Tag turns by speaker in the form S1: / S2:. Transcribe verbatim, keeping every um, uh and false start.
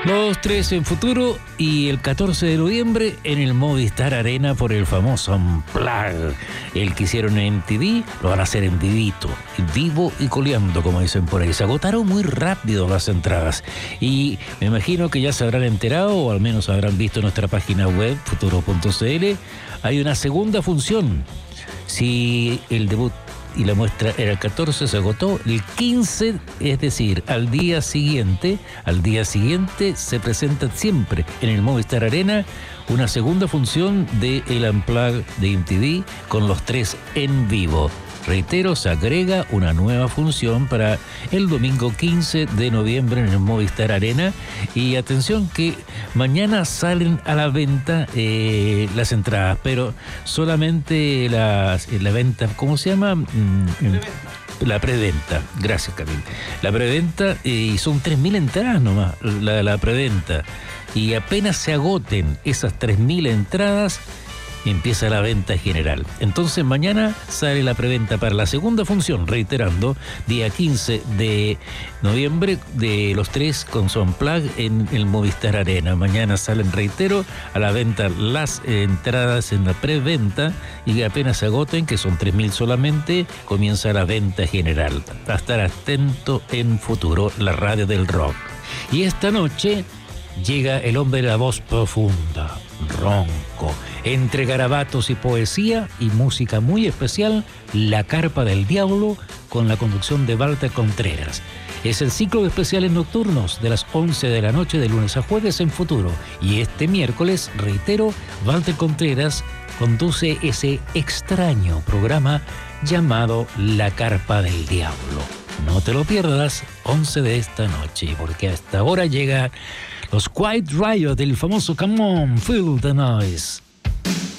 S1: Los tres en Futuro y el catorce de noviembre en el Movistar Arena por el famoso Unplugged. El que hicieron en M T V lo van a hacer en vivito, vivo y coleando, como dicen por ahí. Se agotaron muy rápido las entradas y me imagino que ya se habrán enterado, o al menos habrán visto en nuestra página web, futuro punto c l. Hay una segunda función. Si el debut y la muestra era el catorce, se agotó el quince, es decir, al día siguiente, al día siguiente se presenta siempre en el Movistar Arena una segunda función de el Unplugged de M T V con los tres en vivo. Reitero, se agrega una nueva función para el domingo quince de noviembre en el Movistar Arena. Y atención que mañana salen a la venta eh, las entradas, pero solamente las, la venta, ¿cómo se llama? Mm, la preventa. Gracias, Camil. La preventa, y eh, son tres mil entradas nomás, la, la preventa. Y apenas se agoten esas tres mil entradas, empieza la venta general. Entonces mañana sale la preventa para la segunda función, reiterando, día quince de noviembre, de los tres con su Unplugged en el Movistar Arena. Mañana salen, reitero, a la venta las entradas en la preventa, y apenas se agoten, que son tres mil solamente, comienza la venta general. A estar atento en Futuro, la radio del rock. Y esta noche llega el hombre de la voz profunda, ronco, entre garabatos y poesía y música muy especial, La Carpa del Diablo, con la conducción de Walter Contreras. Es el ciclo de especiales nocturnos de las once de la noche de lunes a jueves en Futuro. Y este miércoles, reitero, Walter Contreras conduce ese extraño programa llamado La Carpa del Diablo. No te lo pierdas, once de esta noche, porque hasta ahora llega los Quiet Riot del famoso Come On, Feel the Noise.